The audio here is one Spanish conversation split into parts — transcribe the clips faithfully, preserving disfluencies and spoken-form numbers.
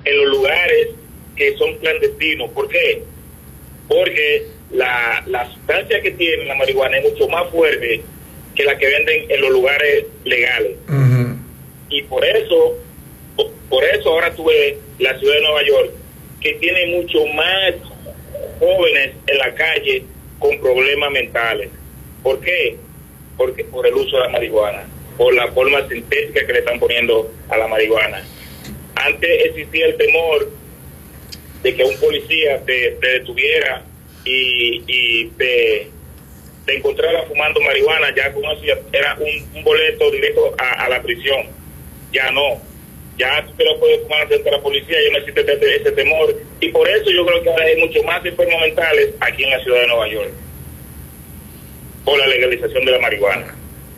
en los lugares que son clandestinos. ¿Por qué? Porque la, la sustancia que tiene la marihuana es mucho más fuerte que la que venden en los lugares legales. Uh-huh. Y por eso, por, por eso ahora tú ves la ciudad de Nueva York, que tiene mucho más jóvenes en la calle con problemas mentales. ¿Por qué? Porque por el uso de la marihuana, por la forma sintética que le están poniendo a la marihuana. Antes existía el temor de que un policía te, te detuviera y, y te, te encontrara fumando marihuana. Ya con eso ya era un, un boleto directo a, a la prisión. Ya no, ya tú te lo puedes fumar frente a la policía, ya no existe ese, ese temor, y por eso yo creo que ahora hay mucho más enfermos mentales aquí en la ciudad de Nueva York, por la legalización de la marihuana.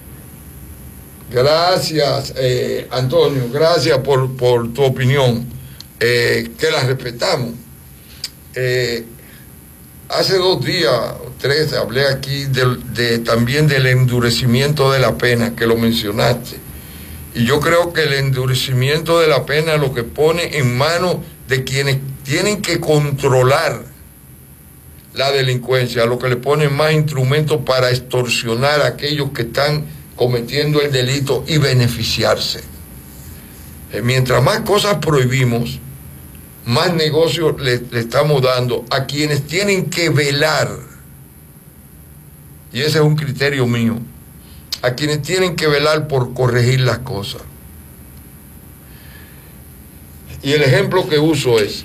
Gracias, eh, Antonio, gracias por, por tu opinión, eh, que la respetamos. Eh, hace dos días o tres hablé aquí de, de, también del endurecimiento de la pena, que lo mencionaste. Y yo creo que el endurecimiento de la pena lo que pone en manos de quienes tienen que controlar la delincuencia, lo que le pone más instrumentos para extorsionar a aquellos que están cometiendo el delito y beneficiarse. Eh, mientras más cosas prohibimos, más negocios le, le estamos dando a quienes tienen que velar, y ese es un criterio mío, a quienes tienen que velar por corregir las cosas. Y el ejemplo que uso es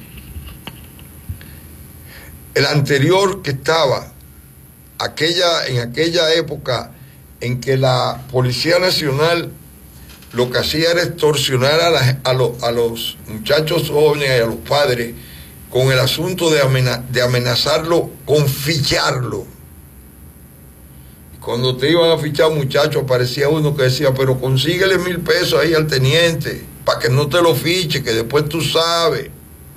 el anterior que estaba, aquella, en aquella época en que la Policía Nacional lo que hacía era extorsionar a, la, a, lo, a los muchachos jóvenes y a los padres con el asunto de, amena, de amenazarlo con ficharlo. Cuando te iban a fichar, muchachos, aparecía uno que decía, pero consíguele mil pesos ahí al teniente, para que no te lo fiche, que después tú sabes.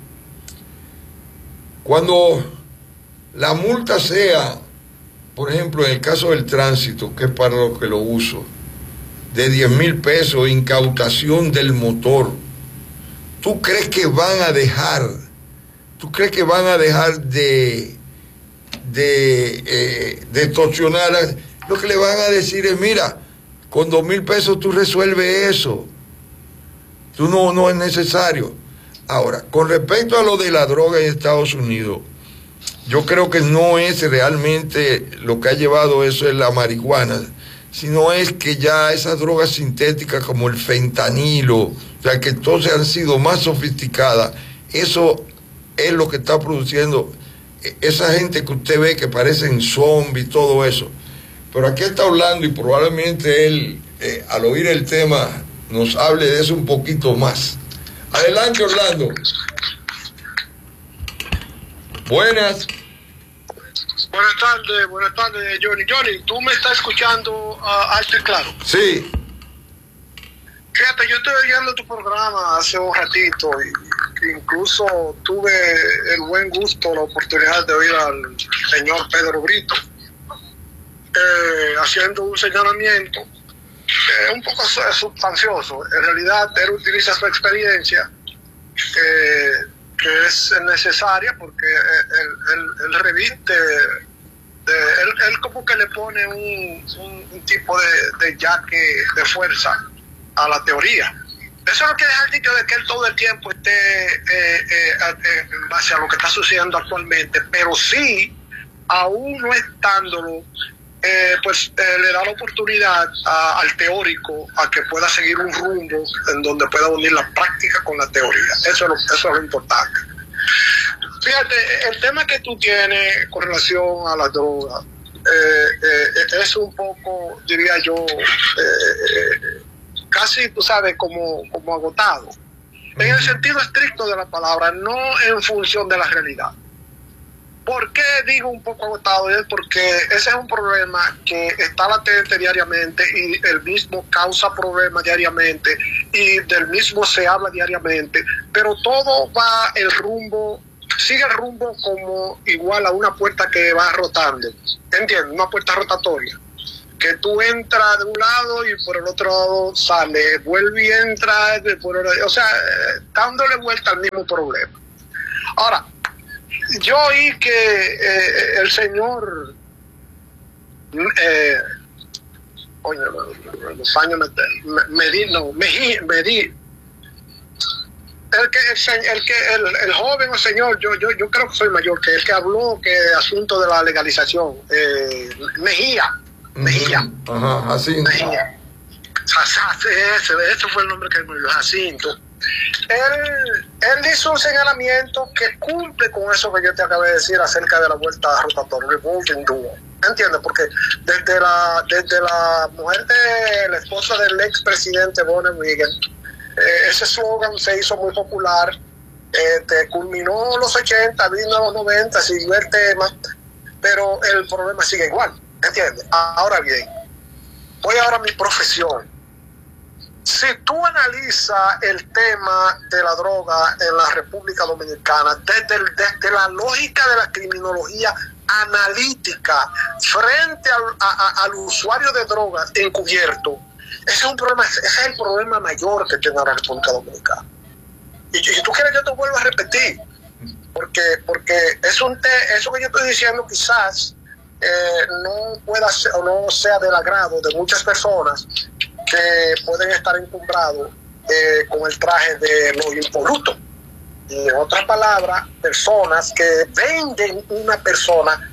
Cuando la multa sea, por ejemplo, en el caso del tránsito, que es para lo que lo uso, de diez mil pesos, incautación del motor, ¿tú crees que van a dejar, tú crees que van a dejar de, de, eh, de extorsionar a... Lo que le van a decir es, mira, con dos mil pesos tú resuelves eso. Tú no, no es necesario. Ahora, con respecto a lo de la droga en Estados Unidos, yo creo que no es realmente lo que ha llevado eso es la marihuana, sino es que ya esas drogas sintéticas como el fentanilo, o sea, que entonces han sido más sofisticadas, eso es lo que está produciendo esa gente que usted ve que parecen zombies, todo eso. Pero aquí está hablando y probablemente él, eh, al oír el tema, nos hable de eso un poquito más. Adelante, Orlando. Buenas. Buenas tardes, buenas tardes, Johnny. Johnny, ¿tú me estás escuchando uh, alto y claro? Sí. Fíjate, yo estoy oyendo tu programa hace un ratito y incluso tuve el buen gusto, la oportunidad de oír al señor Pedro Brito eh, haciendo un señalamiento eh, un poco sustancioso. En realidad, él utiliza su experiencia eh, que es necesaria porque él, él, él reviste, de, él, él como que le pone un, un, un tipo de, de jaque de fuerza a la teoría. Eso no quiere dejar dicho de que él todo el tiempo esté eh, eh, eh, en base a lo que está sucediendo actualmente, pero sí, aún no estándolo, eh, pues eh, le da la oportunidad a, al teórico a que pueda seguir un rumbo en donde pueda unir la práctica con la teoría. Eso es lo, eso es lo importante. Fíjate, el tema que tú tienes con relación a la droga eh, eh, es un poco, diría yo, eh, casi, tú sabes, como, como agotado. En el sentido estricto de la palabra, no en función de la realidad. ¿Por qué digo un poco agotado? Es porque ese es un problema que está latente diariamente y el mismo causa problemas diariamente y del mismo se habla diariamente, pero todo va el rumbo, sigue el rumbo como igual a una puerta que va rotando, ¿entiendes? Una puerta rotatoria. que tú entras de un lado y por el otro lado sale, vuelve y entra, por el, o sea, dándole vuelta al mismo problema. Ahora, yo oí que eh, el señor, eh, oye, los años me, me di, no, me, me di, el que, el, el, que el, el joven o señor, yo, yo, yo creo que soy mayor que el que habló que asunto de la legalización, eh, Mejía. Mejía. Ajá, Jacinto. Mejía. Ese, ese fue el nombre que me dio, Jacinto. Él, él hizo un señalamiento que cumple con eso que yo te acabé de decir acerca de la vuelta rotatoria, revolving door. ¿Entiendes? Porque desde la, desde la mujer de la esposa del expresidente Ronald Reagan, eh, ese slogan se hizo muy popular, eh, te culminó los ochenta, vino a los noventa, siguió el tema, pero el problema sigue igual. ¿Entiendes? Ahora bien, voy ahora a mi profesión. Si tú analizas el tema de la droga en la República Dominicana desde, el, desde la lógica de la criminología analítica frente al, a, a, al usuario de drogas encubierto, ese es un problema, ese es el problema mayor que tiene la República Dominicana. Y si tú quieres yo te vuelvo a repetir, porque, porque es un te, eso que yo estoy diciendo quizás Eh, no pueda ser, o no sea del agrado de muchas personas que pueden estar encumbrados eh, con el traje de lo impoluto. Y en otras palabras, personas que venden una persona,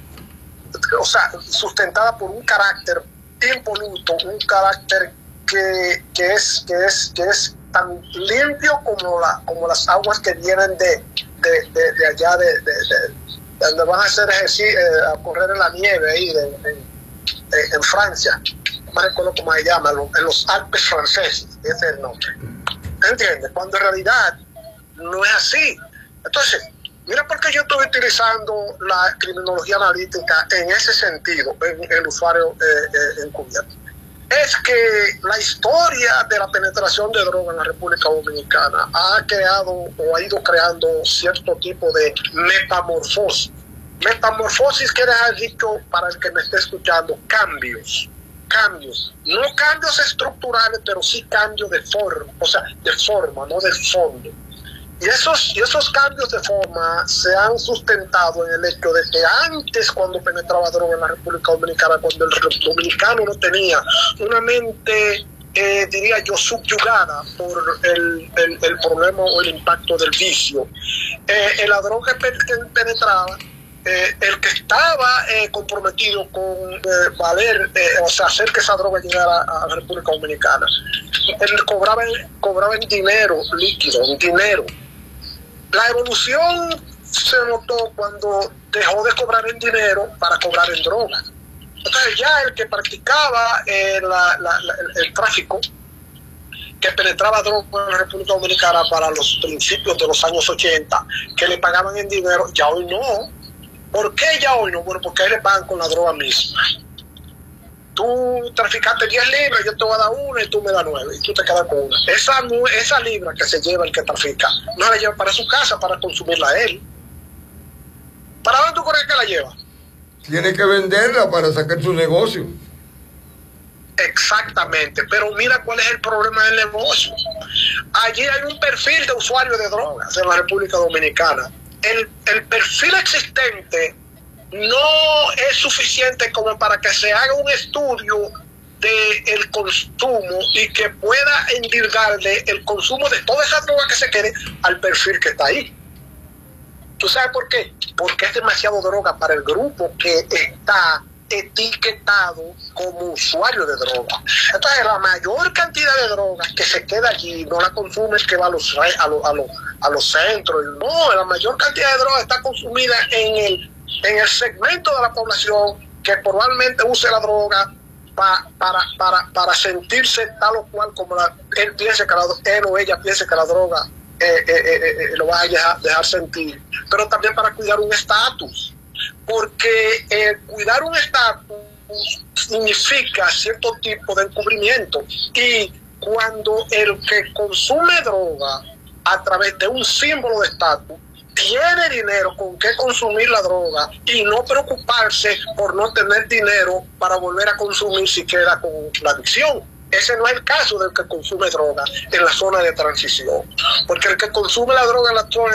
o sea, sustentada por un carácter impoluto, un carácter que, que, es, que, es, que es tan limpio como, la, como las aguas que vienen de, de, de, de allá de, de, de donde van a hacer ejercicio, eh, a correr en la nieve ahí de, de, de, en Francia, no me recuerdo cómo se llama, en los Alpes franceses, ese es el nombre. ¿Entiendes? Cuando en realidad no es así. Entonces, mira por qué yo estoy utilizando la criminología analítica en ese sentido, en el usuario eh, eh, encubierto. Es que la historia de la penetración de droga en la República Dominicana ha creado o ha ido creando cierto tipo de metamorfosis. Metamorfosis quiere decir, para el que me esté escuchando, cambios. Cambios. No cambios estructurales, pero sí cambios de forma, o sea, de forma, no del fondo. Y esos, y esos cambios de forma se han sustentado en el hecho de que antes, cuando penetraba droga en la República Dominicana, cuando el dominicano no tenía una mente, eh, diría yo, subyugada por el, el, el problema o el impacto del vicio, eh, en la droga que penetraba, eh, el que estaba eh, comprometido con eh, valer, eh, o sea, hacer que esa droga llegara a la República Dominicana, él cobraba, cobraba en dinero líquido, en dinero. La evolución se notó cuando dejó de cobrar en dinero para cobrar en drogas. Entonces ya el que practicaba eh, la, la, la, el, el tráfico, que penetraba droga en la República Dominicana para los principios de los años ochenta, que le pagaban en dinero, ya hoy no. ¿Por qué ya hoy no? Bueno, porque ahí le pagan con la droga misma. Tú traficaste diez libras, yo te voy a dar una y tú me das nueve, y tú te quedas con una. Esa, esa libra que se lleva el que trafica, no la lleva para su casa para consumirla él. ¿Para dónde tú crees que la lleva? Tiene que venderla para sacar su negocio. Exactamente, pero mira cuál es el problema del negocio. Allí hay un perfil de usuario de drogas en la República Dominicana. El, el perfil existente no es suficiente como para que se haga un estudio del consumo y que pueda endilgarle el consumo de toda esa droga que se quede al perfil que está ahí. ¿Tú sabes por qué? Porque es demasiado droga para el grupo que está etiquetado como usuario de droga. Entonces la mayor cantidad de droga que se queda allí no la consume el que va a los, a los, a los, a los centros. No, la mayor cantidad de droga está consumida en el en el segmento de la población que probablemente use la droga pa, para, para, para sentirse tal o cual como la, él piense que la, él o ella piense que la droga eh, eh, eh, eh, lo va a dejar, dejar sentir, pero también para cuidar un estatus, porque eh, cuidar un estatus significa cierto tipo de encubrimiento, y cuando el que consume droga a través de un símbolo de estatus tiene dinero con qué consumir la droga y no preocuparse por no tener dinero para volver a consumir si queda con la adicción. Ese no es el caso del que consume droga en la zona de transición, porque el que consume la droga en la zona